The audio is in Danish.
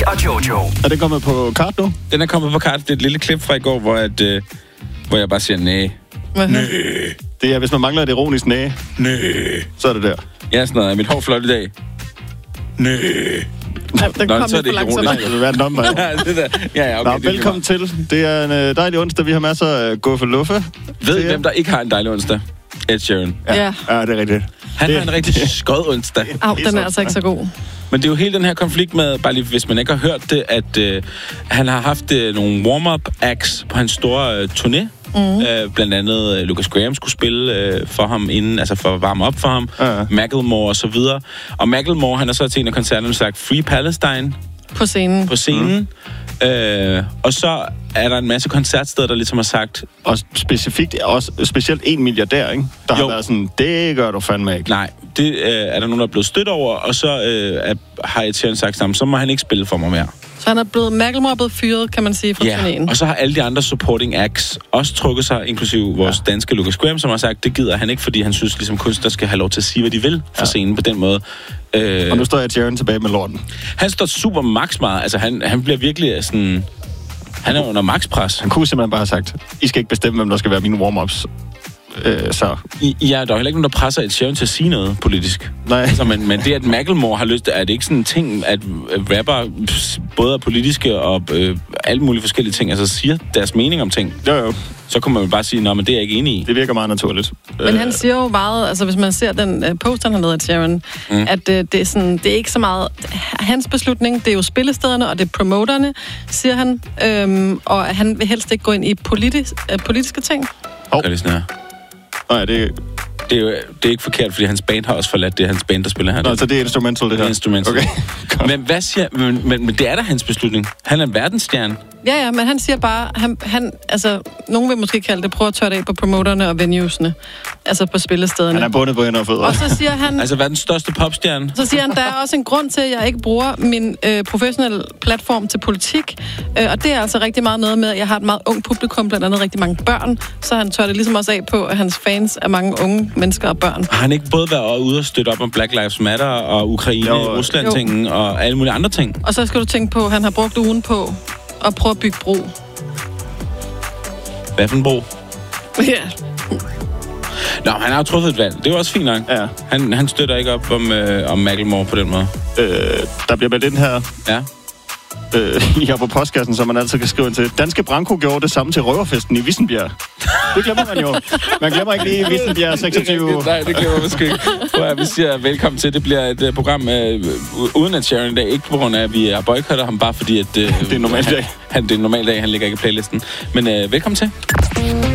Jack og Jojo. Er det kommet på kart nu? Den er kommet på kart. Det er et lille klip fra i går, hvor jeg bare siger næh. Det er, hvis man mangler et ironisk næh, så er det der. Jeg er sådan noget. Er mit hår flot i dag? Ja, den kom så er lidt det for langsomt. ironisk. Det vil være den omvej. Okay. Nå, velkommen til. Det er en dejlig onsdag. Vi har masser af guffe-luffe. Ved I, hvem der ikke har en dejlig onsdag? Ed Sheeran. Ja. Ja, det er rigtigt. Han har en rigtig skød onsdag. Au, den er altså ikke så god. Men det er jo hele den her konflikt med, bare lige hvis man ikke har hørt det, at han har haft nogle warm-up acts på hans store turné. Blandt andet Lucas Graham skulle spille for ham inden, altså for at varme op for ham. Macklemore og så videre. Og Macklemore, han har så til en af koncerterne sagt Free Palestine På scenen. Og så er der en masse koncertsteder, der ligesom har sagt... Og specielt en milliardær, ikke? Der har været sådan, det gør du fandme ikke. Nej, det er der nogen, der er blevet stødt over, og så har Ed Sheeran sagt sammen, så må han ikke spille for mig mere. Så Macklemore er blevet fyret, kan man sige, fra turnéen. Og så har alle de andre supporting acts også trukket sig, inklusive vores danske Lucas Graham, som har sagt, det gider han ikke, fordi han synes, ligesom kunstner skal have lov til at sige, hvad de vil fra scenen på den måde. Og nu står Ed Sheeran tilbage med lorten. Han står super max meget. Altså, han bliver virkelig sådan... Han er under maxpres. Han kunne simpelthen bare have sagt, I skal ikke bestemme, hvem der skal være mine warm-ups. Så. Ja, der er heller ikke nogen, der presser Ed Sheeran til at sige noget politisk. Nej. Altså, men det, at Macklemore har lyst til, er det ikke sådan en ting, at rapper både er politiske og alle mulige forskellige ting, altså siger deres mening om ting? Jo. Så kunne man jo bare sige, nå, men det er jeg ikke enig i. Det virker meget naturligt. Men han siger jo meget, altså hvis man ser den post, han har lavet af Sharon, at det er sådan, det er ikke så meget hans beslutning, det er jo spillestederne, og det er promoterne, siger han, og han vil helst ikke gå ind i politiske ting. Gør det sådan her. Nej, det er ikke forkert, fordi hans band har også forladt det, hans band, der spiller her. Nå, så det er instrumental, det her? Det er instrumental. Okay. Men hvad siger... Men det er da hans beslutning. Han er verdensstjerne. Ja, men han siger bare, han altså, nogen vil måske kalde det, prøve at tørre det af på promoterne og venuesne, altså på spillestederne. Han er bundet på hænder og fødder. Og så siger han... Altså verdens største popstjerne. Så siger han, der er også en grund til, at jeg ikke bruger min professionelle platform til politik, og det er altså rigtig meget noget med, at jeg har et meget ung publikum, blandt andet rigtig mange børn, så han tør det ligesom også af på, at hans fans er mange unge mennesker og børn. Har han ikke både været ude og støtte op om Black Lives Matter og Ukraine-Rusland-tingen og alle mulige andre ting? Og så skal du tænke på, at han har brugt ugen på at prøve at bygge bro. Hvad for en bro? Ja. Nå, han har jo truffet et valg. Det er jo også fint nok. Ja. Han støtter ikke op om Macklemore på den måde. Der bliver meldt ind her. Ja. Her på postkassen, som man altid kan skrive ind til. Danske Branko gjorde det samme til røverfesten i Vissenbjerg. Det glemmer man jo. Man glemmer ikke lige Vissenbjerg 26. Nej, det glemmer man sgu ikke. Vi siger velkommen til. Det bliver et program uden at Sharon i dag. Ikke på grund af, at vi har boykottet ham, bare fordi at... det er en normal dag. Det er en normal dag. Han ligger ikke i playlisten. Men velkommen til.